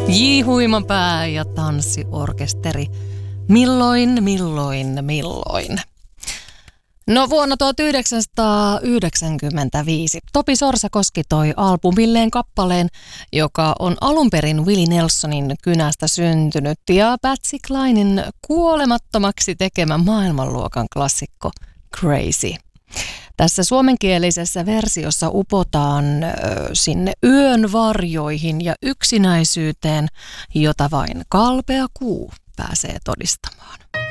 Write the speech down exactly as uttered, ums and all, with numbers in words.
J. Huimapää ja tanssiorkesteri. Milloin, milloin, milloin. No vuonna tuhatyhdeksänsataayhdeksänkymmentäviisi Topi Sorsakoski toi albumilleen kappaleen, joka on alun perin Willie Nelsonin kynästä syntynyt ja Patsy Clinen kuolemattomaksi tekemä maailmanluokan klassikko Crazy. Tässä suomenkielisessä versiossa upotaan ö, sinne yön varjoihin ja yksinäisyyteen, jota vain kalpea kuu pääsee todistamaan.